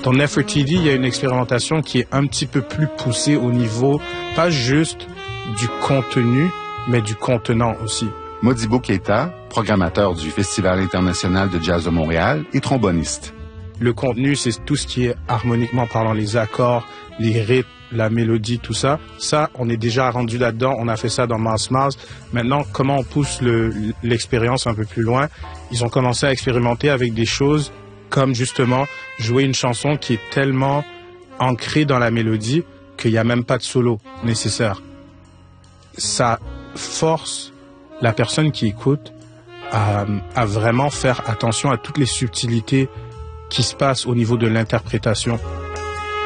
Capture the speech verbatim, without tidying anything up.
Dans Nefertiti, il y a une expérimentation qui est un petit peu plus poussée au niveau, pas juste du contenu, mais du contenant aussi. Modibo Keita, programmateur du Festival international de jazz de Montréal et tromboniste. Le contenu, c'est tout ce qui est harmoniquement parlant, les accords, les rythmes, la mélodie, tout ça. Ça, on est déjà rendu là-dedans. On a fait ça dans Mars Mars. Maintenant, comment on pousse le, l'expérience un peu plus loin? Ils ont commencé à expérimenter avec des choses comme justement jouer une chanson qui est tellement ancrée dans la mélodie qu'il n'y a même pas de solo nécessaire. Ça force la personne qui écoute à, à vraiment faire attention à toutes les subtilités qui se passent au niveau de l'interprétation.